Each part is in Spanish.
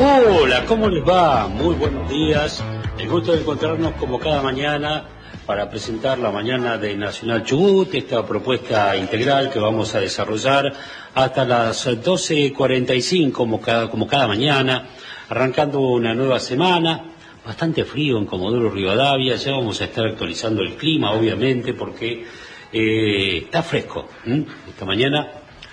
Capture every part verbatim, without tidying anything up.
Hola, ¿cómo les va? Muy buenos días. El gusto de encontrarnos como cada mañana para presentar la mañana de Nacional Chubut, esta propuesta integral que vamos a desarrollar hasta las doce cuarenta y cinco como cada, como cada mañana, arrancando una nueva semana. Bastante frío en Comodoro Rivadavia, ya vamos a estar actualizando el clima, obviamente, porque eh, está fresco. ¿Mm? Esta mañana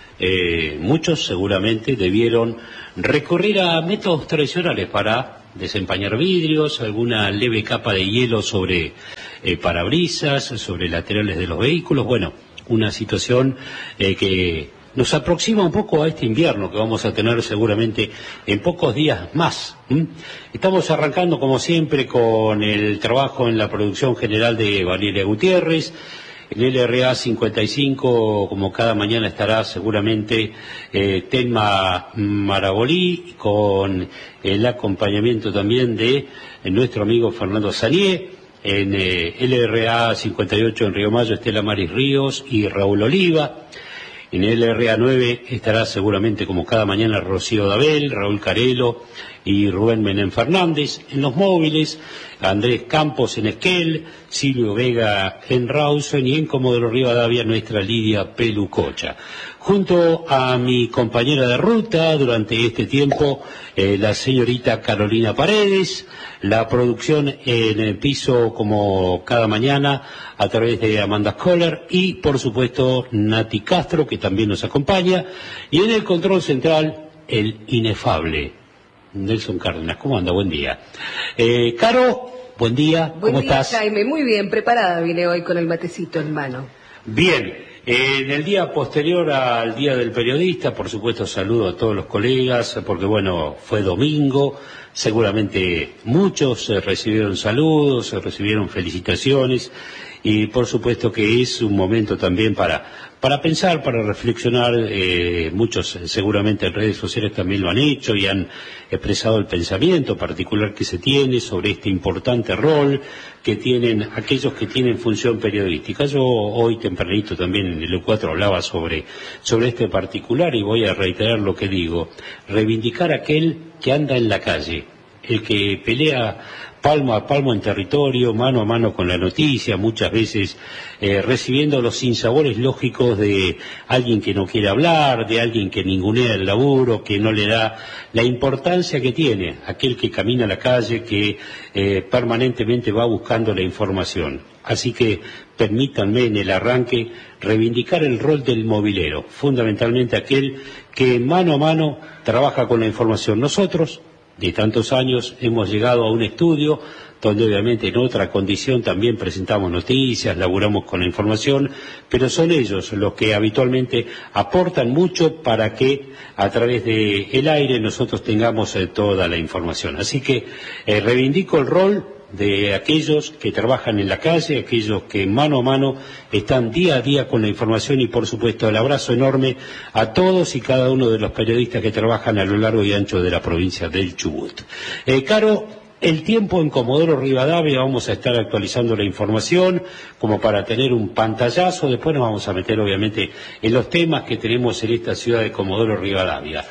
eh, muchos seguramente debieron recurrir a métodos tradicionales para desempañar vidrios, alguna leve capa de hielo sobre eh, parabrisas, sobre laterales de los vehículos. Bueno, una situación eh, que nos aproxima un poco a este invierno que vamos a tener seguramente en pocos días más. ¿Mm? Estamos arrancando como siempre con el trabajo en la producción general de Valeria Gutiérrez. En L R A cincuenta y cinco, como cada mañana, estará seguramente eh, Telma Marabolí, con el acompañamiento también de eh, nuestro amigo Fernando Sanié. En eh, L R A cincuenta y ocho en Río Mayo, Estela Maris Ríos y Raúl Oliva. En L R A nueve estará seguramente como cada mañana Rocío Dabel, Raúl Carelo y Rubén Menem Fernández. En los móviles, Andrés Campos en Esquel, Silvio Vega en Rawson y en Comodoro Rivadavia nuestra Lidia Pelucocha. Junto a mi compañera de ruta durante este tiempo, eh, la señorita Carolina Paredes, la producción en el piso como cada mañana a través de Amanda Scholler y por supuesto Nati Castro, que también nos acompaña, y en el control central el inefable Nelson Cárdenas. ¿Cómo anda? Buen día. Eh, Caro, buen día. Buen ¿Cómo día, estás? Jaime, muy bien, preparada vine hoy con el matecito en mano. Bien. En el día posterior al Día del Periodista, por supuesto saludo a todos los colegas, porque bueno, fue domingo, seguramente muchos recibieron saludos, recibieron felicitaciones, y por supuesto que es un momento también para, para pensar, para reflexionar. Eh, muchos seguramente en redes sociales también lo han hecho y han expresado el pensamiento particular que se tiene sobre este importante rol que tienen aquellos que tienen función periodística. Yo hoy tempranito también en el E cuatro hablaba sobre, sobre este particular y voy a reiterar lo que digo. Reivindicar aquel que anda en la calle, el que pelea palmo a palmo en territorio, mano a mano con la noticia, muchas veces eh, recibiendo los sinsabores lógicos de alguien que no quiere hablar, de alguien que ningunea el laburo, que no le da la importancia que tiene, aquel que camina a la calle, que eh, permanentemente va buscando la información. Así que permítanme en el arranque reivindicar el rol del movilero, fundamentalmente aquel que mano a mano trabaja con la información. Nosotros, de tantos años, hemos llegado a un estudio donde obviamente en otra condición también presentamos noticias, laburamos con la información, pero son ellos los que habitualmente aportan mucho para que a través del aire nosotros tengamos eh, toda la información. Así que eh, reivindico el rol de aquellos que trabajan en la calle, aquellos que mano a mano están día a día con la información, y por supuesto el abrazo enorme a todos y cada uno de los periodistas que trabajan a lo largo y ancho de la provincia del Chubut. Eh, Caro, el tiempo en Comodoro Rivadavia, vamos a estar actualizando la información como para tener un pantallazo, después nos vamos a meter obviamente en los temas que tenemos en esta ciudad de Comodoro Rivadavia.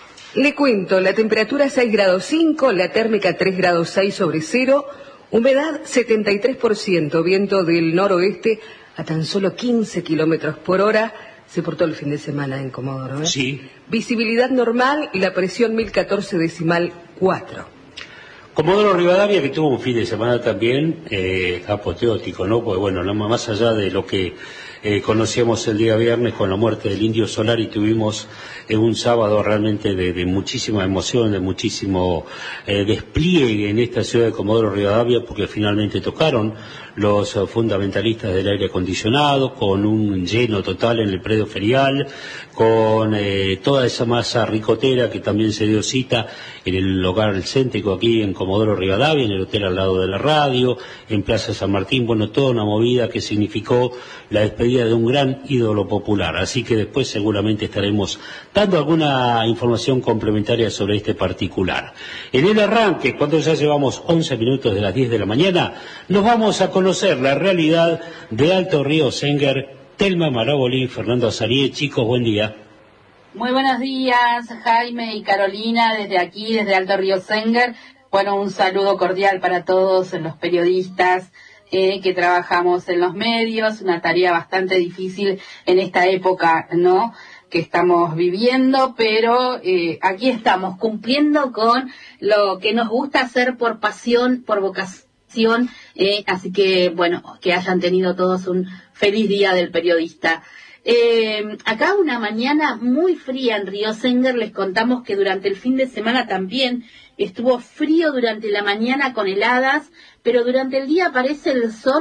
Le cuento, la temperatura seis grados cinco, la térmica tres grados seis sobre cero, humedad setenta y tres por ciento, viento del noroeste a tan solo quince kilómetros por hora. Se portó el fin de semana en Comodoro, ¿eh? Sí. Visibilidad normal y la presión mil catorce decimal cuatro. Comodoro Rivadavia, que tuvo un fin de semana también eh, apoteótico, ¿no? Porque bueno, no, más allá de lo que eh, conocíamos el día viernes con la muerte del Indio Solari, tuvimos eh, un sábado realmente de, de muchísima emoción, de muchísimo eh, despliegue en esta ciudad de Comodoro Rivadavia, porque finalmente tocaron los uh, fundamentalistas del aire acondicionado, con un lleno total en el predio ferial, con eh, toda esa masa ricotera que también se dio cita en el hogar céntrico aquí en Comodoro Rivadavia, en el hotel al lado de la radio, en Plaza San Martín. Bueno, toda una movida que significó la despedida de un gran ídolo popular. Así que después seguramente estaremos dando alguna información complementaria sobre este particular. En el arranque, cuando ya llevamos once minutos de las diez de la mañana, nos vamos a conocer la realidad de Alto Río Senguer. Telma Marabolí, Fernando Sanié. Chicos, buen día. Muy buenos días, Jaime y Carolina, desde aquí, desde Alto Río Senger. Bueno, un saludo cordial para todos los periodistas eh, que trabajamos en los medios, una tarea bastante difícil en esta época, ¿no?, que estamos viviendo, pero eh, aquí estamos cumpliendo con lo que nos gusta hacer por pasión, por vocación, eh, así que, bueno, que hayan tenido todos un feliz día del periodista. Eh, acá una mañana muy fría en Río Senger, les contamos que durante el fin de semana también estuvo frío durante la mañana con heladas, pero durante el día aparece el sol